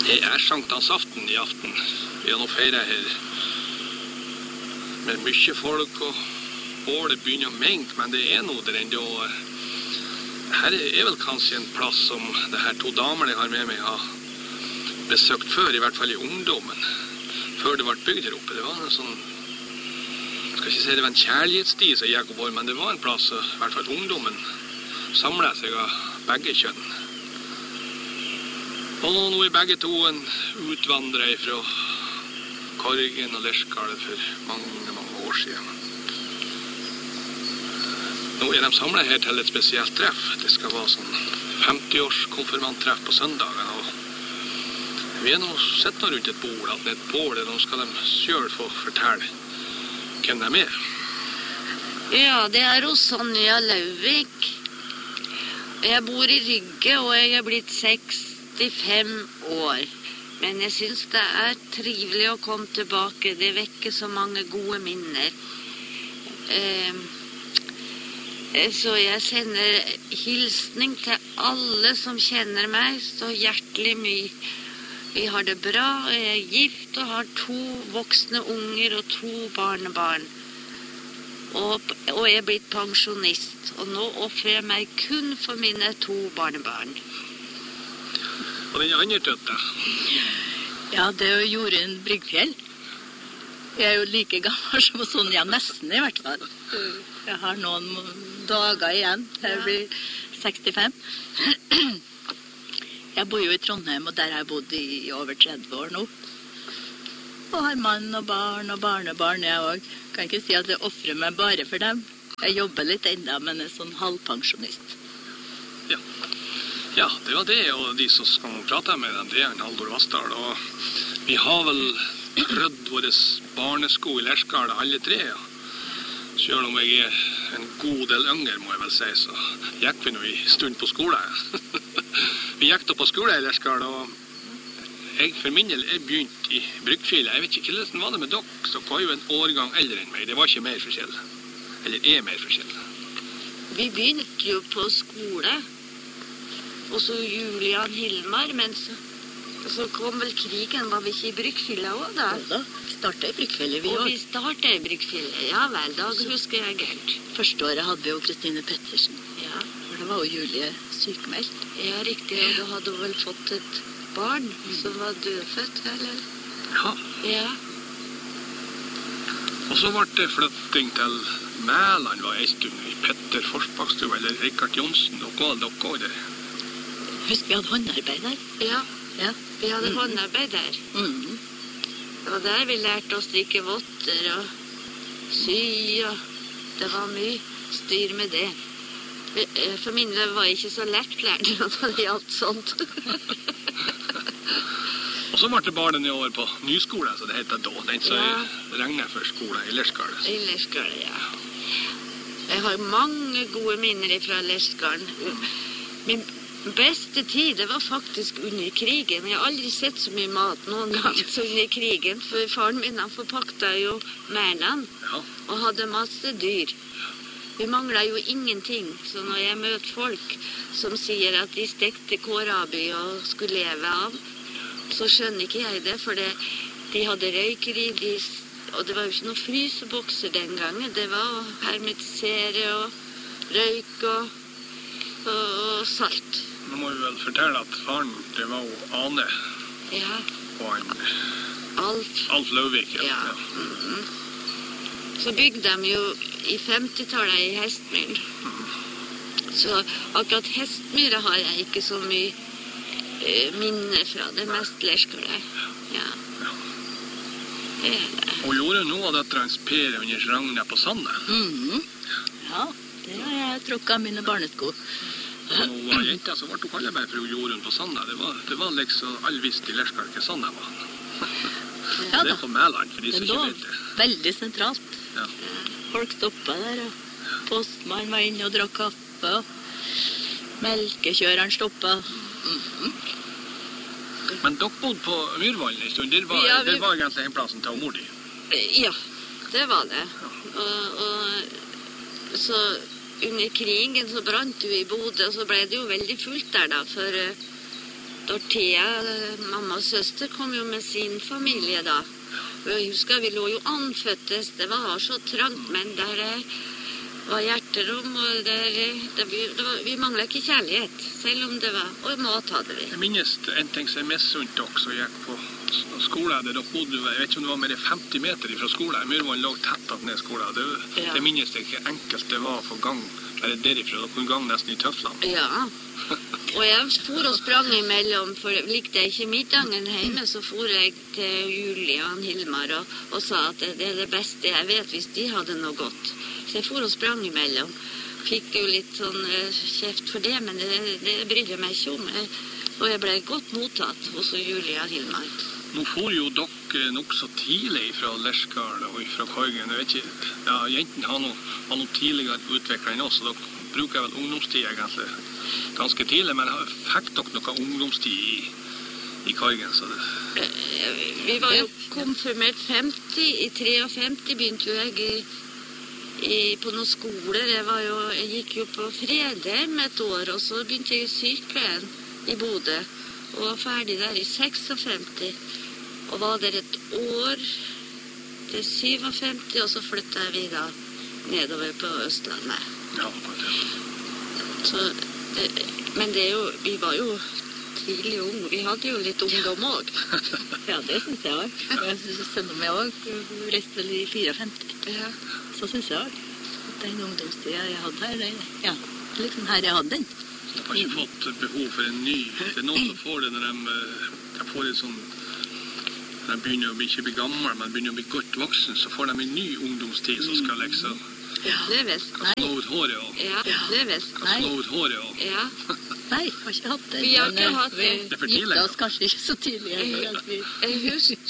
Det sankthansaften I aften. Vi har nå feiret her med mye folk, og året begynner å mengt, men det noe der enda. Her vel kanskje en plass som det her 2 damene jeg har med meg har besøkt før, I hvert fall I ungdommen. Før det ble bygd her oppe. Det var en sånn, skal ikke si det var en kjærlighetssti som gikk oppover, men det var en plass, I hvert fall ungdommen, samlet seg av begge kjønn. Og nå begge to en utvandret fra Korgen og Lerskale for mange år siden. Nå de samlet her til et spesielt treff. Det skal være sånn 50-års konfirmanttreff på søndagen. Og vi nå sett nå rundt et bord, at et bål, og nå skal de selv få fortelle hvem de Ja, det hos Sonja Lauvik. Jeg bor I Rygge, og jeg blitt 65 år. Men jeg synes det trivelig å komme tilbake. Det vekker så mange gode minner. Så jeg sender hilsning til alle som kjenner meg, så hjertelig mye. Vi har det bra, jeg gift og har 2 voksne unger og 2 barnebarn. Og jeg blitt pensjonist, og nå offrer jeg meg kun for mine 2 barnebarn. Og den andre tøtta? Ja, det Jorunn Bryggfjell. Jeg jo like gammel som Sonja, nesten I hvert fall. Jeg har noen dager igjen, jeg blir 65. Jeg bor jo I Trondheim, og der har jeg bodd I over 30 år nå. Og har mann og barn og barnebarn, jeg også. Kan ikke si at jeg offrer meg bare for dem. Jeg jobber litt enda, men sånn halvpensjonist. Ja, det var det, og de som skal prate med dem, det en Haldor Vassdal, og vi har vel prøvd våre barnesko I Lerskale, alle 3, ja. Selv om jeg en god del yngre, må jeg vel si, så gikk vi nå en stund på skole. Vi gikk da på skole I Lerskale, og jeg for min del begynt I Bryggfjellet. Jeg vet ikke hvordan var det med dere, så var jo en årgang eldre enn meg. Det var ikke mer forskjell. Eller mer forskjell. Vi begynte jo på skole, og så Julian Hilmar, men så kom vel krigen, var vi ikke I Bryggfjellet også da? Ja da, startet I Bryggfjellet vi også. Og vi startet I Bryggfjellet, ja vel, da husker jeg galt. Første året hadde vi jo Kristine Pettersen. Ja. For det var jo Julie sykemeldt. Ja, riktig, og da hadde hun vel fått et barn som var dødfødt, eller? Ja. Ja. Og så ble det flytting til Mæland, var en stund I Petter Forsbakstua, eller Rikard Jonsen, og hva dere det? Husk, vi hadde håndarbeid der. Ja. Ja. Vi hadde håndarbeid der. Og der vi lærte å strikke votter og sy, og det var mye styr med det. For min del var jeg ikke så lettlært når det gjaldt sånt. Og så ble det barnen I år på nyskole, så det heter da, den som regner for skole I Lerskale. I Lerskale, ja. Jeg har mange gode minner fra Lerskalen. Min beste tid, det var faktisk under krigen. Jeg har aldri sett så mye mat noen gang som under krigen, for faren min han forpaktet jo Mæland og hadde masse dyr. Vi manglet jo ingenting, så når jeg møter folk som sier at de stekte kåraby og skulle leve av, så skjønner ikke jeg det, for de hadde røykeri, og det var jo ikke noen frysebokser den gangen. Det var å hermetisere og røyk og salt. Nå må vi vel fortelle at faren, det var jo Ane. Ja. Og en Alf Lauvik. Ja. Så bygde de jo I 50-tallet I Hestmyr. Så akkurat Hestmyra har jeg ikke så mye minne fra. Det mest Lerskale. Ja. Det det. Og gjorde noe av dette hans Per under Ragnar på Sande. Ja, det har jeg tråkket mine barnesko. Og nå var jenta, så ble hun kallet meg for Jorunn på Sande. Det var liksom all visst I Lerskale ikke Sande var. Ja det på Mæland, for de som ikke vet det. Det lå veldig sentralt. Ja. Folk stoppet der, og postmannen var inne og drakk kaffe, og melkekjøreren stoppet. Men dere bodde på Myrvallen en stund. Det var egentlig en plassen til mor di. Ja, det var det. Og så under krigen så brant jo I Bodø, og så ble det jo veldig fullt der da, for Dorthea, mamma og søster, kom jo med sin familie da. Jeg husker vi lå jo anføttes, det var så trangt, men der var hjerterom, og vi manglet ikke kjærlighet, selv om det var, og mat hadde vi. Jeg minnes en ting som jeg missunte dere som gikk på skole, der dere bodde, jeg vet ikke om det var mer 50 meter fra skole, Myrvann lå tett opp ned skole. Det minnes jeg ikke enkelt det var for gang, bare derifra, dere kunne gang nesten i tøflene. Ja, og jeg for og sprang imellom, for likte jeg ikke middagen hjemme, så for jeg til Julie og Hilmar og sa at det er det beste jeg vet hvis de hadde noe godt. Så jeg for og sprang imellom. Fikk jo litt sånn kjeft for det, men det brydde jeg meg ikke om. Og jeg ble godt mottatt hos Julie og Hilmar. Nå får jo dere nok så tidlig fra Lerskal og fra Korgen. Jeg vet ikke, ja, jentene har noe tidligere utviklet enn oss, og dere bruker vel ungdomstid ganske tidlig, men fikk dere noe ungdomstid i Korgen? Så det... Vi var jo konfirmert 50, i 53 begynte jo jeg på noen skoler. Jeg gikk jo på Fredheim et år, og så begynte jeg i sykepleien i Bodø, og var ferdig der i 56, og var der et år til 57, og så flyttet vi da nedover på Østlandet. Ja, på det. Så, men det er jo, vi var jo tidlig unge, vi hadde jo litt ungdom også. Ja, det synes jeg også. Jeg synes sønnen min også reiste vel i 54. Ja. Så synes jeg også. Den ungdomstiden jeg hadde her, ja, liksom her jeg hadde den. De har ikke fått behov for en ny. Det er noen som får det når de får det sånn, når de begynner å ikke bli gammel, men begynner å bli godt voksen, så får de en ny ungdomstid som skal liksom... Ja, det er visst. Slå ut håret også. Ja, det er visst. Slå ut håret også. Ja. Nei, jeg har ikke hatt det. Vi har ikke hatt det. Det er for tidlig. Gifta oss kanskje ikke så tidlig. Jeg husker